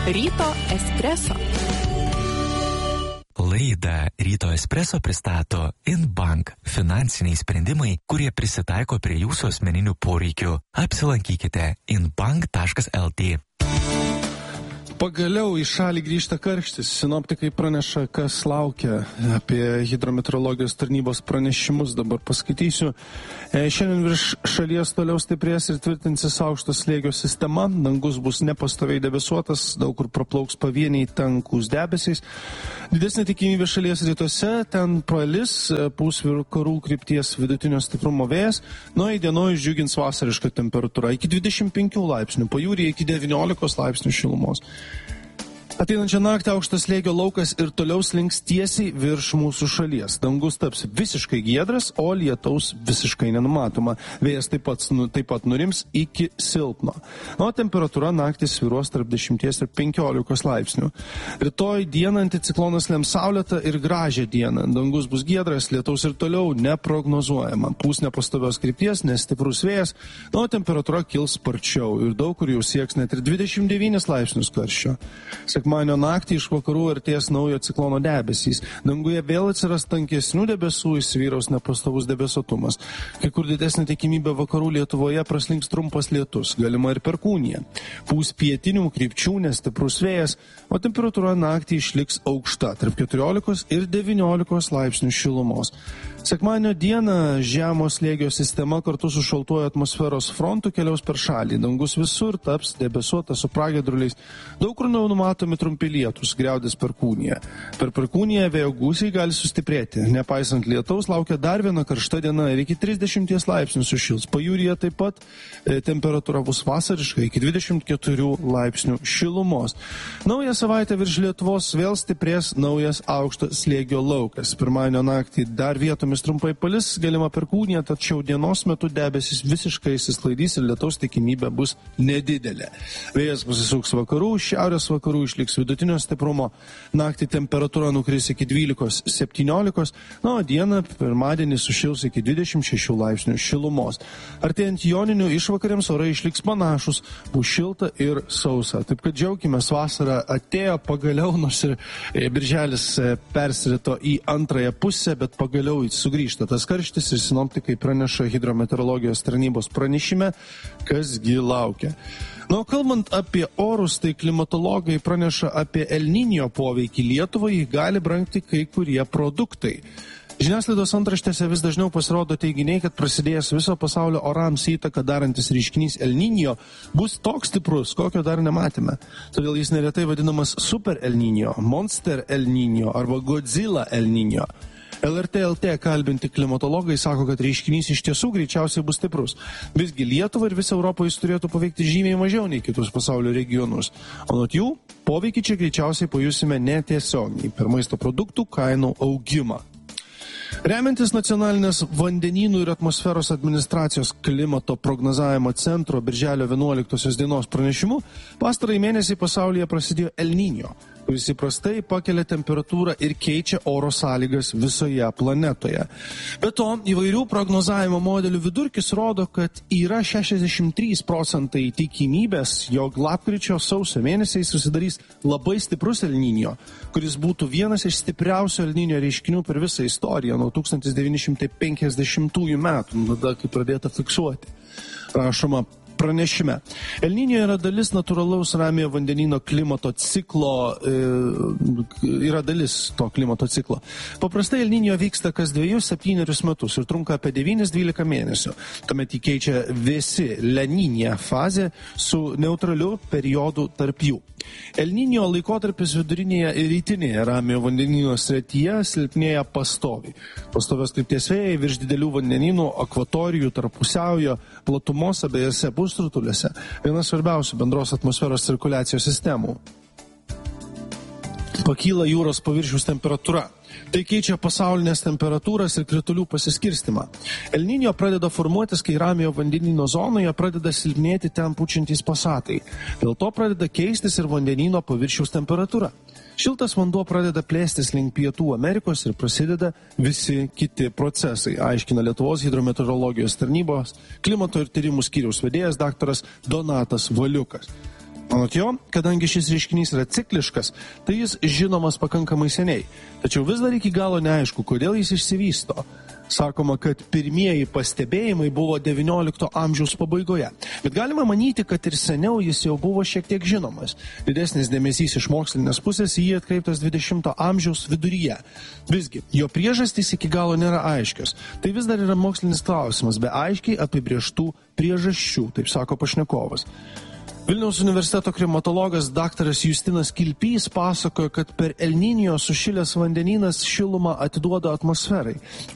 Ryto espreso. Laidą Ryto espreso pristato InBank – finansiniai sprendimai, kurie prisitaiko prie jūsų asmeninių poreikių. Apsilankykite inbank.lt. Pagaliau į šalį grįžta karštis. Sinoptikai praneša, kas laukia. Apie hidrometeorologijos tarnybos pranešimus dabar paskaitysiu. Šiandien virš šalies toliau stiprės ir tvirtinsis aukštas slėgio sistema. Dangus bus nepastoviai debesuotas, daug kur praplauks pavieniai tankūs debesys. Didesnė tikimybė šalies rytuose, ten palis, pūs vakarų krypties vidutinio stiprumo vėjas. Nuo įdienojus džiugins vasariška temperatūra iki 25 laipsnių, pajūryje iki 19 laipsnių šilumos. Ateinančią naktį aukštas slėgio laukas ir toliau slinks tiesiai virš mūsų šalies. Dangus taps visiškai giedras, o lietaus visiškai nenumatoma. Vėjas taip pat nurims iki silpno. O temperatūra naktį svyruos tarp 10 ir 15 laipsnių. Rytoj dieną anticiklonas lems saulėtą ir gražią dieną. Dangus bus giedras, lietaus ir toliau neprognozuojama. Pūs nepastovios krypties, nestiprus vėjas, o temperatūra kils sparčiau ir daug kur jau sieks net ir 29 laipsnius karščio. Sekmadienio naktį iš vakarų artės naujo ciklono debesys. Danguje vėl atsiras tankesnių debesų, įsivyraus nepastovus debesuotumas. Kai kur didesnė tikimybė vakarų Lietuvoje praslinks trumpas lietus, galima ir perkūnija. Pūs pietinių krypčių nestiprus vėjas, o temperatūra naktį išliks aukšta, tarp 14 ir 19 laipsnių šilumos. Sekmadienio dieną žemo slėgio sistema kartu su šaltuoju atmosferos frontu keliaus per šalį. Dangus visur taps debesuotas su pragiedruliais. Daug kur numatomi trumpi lietūs, griaudės perkūnija. Per perkūniją vėjo gūsiai gali sustiprėti. Nepaisant lietaus, laukia dar viena karšta diena ir iki 30 laipsnių sušils. Pajūryje taip pat temperatūra bus vasariška iki 24 laipsnių šilumos. Naują savaitę virš Lietuvos vėl stiprės naujas aukštas slėgio laukas. Pirmadienio naktį dar vietomis trumpai palis, galima perkūnija, tačiau dienos metu debesis visiškai išsisklaidys ir lietaus tikimybė bus nedidelė. Vėjas pasisuks vakarų, šiaurės vakarų išliks vidutinio stiprumo. Naktį temperatūra nukris iki 12-17, o dieną pirmadienį sušils iki 26 laipsnių šilumos. Artėjant joninių išvakarėms orai išliks panašus, bus šilta ir sausa. Taip kad džiaukimės, vasara atėjo pagaliau, nors ir birželis persirito į antrąją pusę, bet pagaliau sugrįžta tas karštis ir sinoptikai praneša hidrometeorologijos tarnybos pranešime, kasgi laukia. Na, kalbant apie orus, tai klimatologai praneša apie El Niño poveikį Lietuvai, gali brangti kai kurie produktai. Žiniasklaidos antraštėse vis dažniau pasirodo teiginiai, kad prasidėjęs viso pasaulio orams įtaką darantis reiškinys El Niño bus toks stiprus, kokio dar nematėme. Todėl jis neretai vadinamas Super El Niño, Monster El Niño arba Godzilla El Niño. LRT kalbinti klimatologai sako, kad reiškinys iš tiesų greičiausiai bus stiprus. Visgi Lietuvą ir visą Europą jis turėtų paveikti žymiai mažiau nei kitus pasaulio regionus. O nuo jų poveikį čia greičiausiai pajusime netiesiogiai per maisto produktų kainų augimą. Remiantis Nacionalinės vandenynų ir atmosferos administracijos klimato prognozavimo centro birželio 11 dienos pranešimu, pastarąjį mėnesį pasaulyje prasidėjo El Niño, kuris įprastai pakelia temperatūrą ir keičia oro sąlygas visoje planetoje. Be to, įvairių prognozavimo modelių vidurkis rodo, kad yra 63% tikimybės, jog lapkričio sausio mėnesiais susidarys labai stiprus El Niño, kuris būtų vienas iš stipriausių El Niño reiškinių per visą istoriją nuo 1950 metų, tada kai pradėta fiksuoti. Rašoma pranešime. El Niño yra dalis natūralaus Ramiojo vandenyno klimato ciklo, yra dalis to klimato ciklo. Paprastai El Niño vyksta kas 2-7 metus ir trunka apie 9-12 mėnesių. Tuomet įkeičia vėsi La Niña fazė su neutraliu periodu tarp jų. El Niño laikotarpis vidurinėje ir rytinėje Ramiojo vandenyno srityje silpnėja pastoviai. Pastovios krypties vėjai virš didelių vandenynų, akvatorijų, tarp pusiaujo, platumos abiejose pusrutuliuose. Viena svarbiausių bendros atmosferos cirkuliacijos sistemų. Pakyla jūros paviršiaus temperatūra. Tai keičia pasaulinės temperatūras ir kritulių pasiskirstimą. El Niño pradeda formuotis, kai Ramiojo vandenyno zonoje pradeda silpnėti ten pučiantys pasatai. Dėl to pradeda keistis ir vandenyno paviršiaus temperatūra. Šiltas vanduo pradeda plėstis link Pietų Amerikos ir prasideda visi kiti procesai, aiškina Lietuvos hidrometeorologijos tarnybos klimato ir tyrimų skyriaus vedėjas daktaras Donatas Valiukas. Anot jo, kadangi šis reiškinys yra cikliškas, tai jis žinomas pakankamai seniai. Tačiau vis dar iki galo neaišku, kodėl jis išsivysto. Sakoma, kad pirmieji pastebėjimai buvo XIX amžiaus pabaigoje. Bet galima manyti, kad ir seniau jis jau buvo šiek tiek žinomas. Didesnis dėmesys iš mokslinės pusės jį atkreiptas XX amžiaus viduryje. Visgi, jo priežastys iki galo nėra aiškios. Tai vis dar yra mokslinis klausimas, be aiškiai apibrieštų priežasčių, taip sako pašnekovas. Vilniaus universiteto klimatologas daktaras Justinas Kilpys pasakojo, kad per El Niño sušilęs vandenynas šilumą atiduoda atmosferai.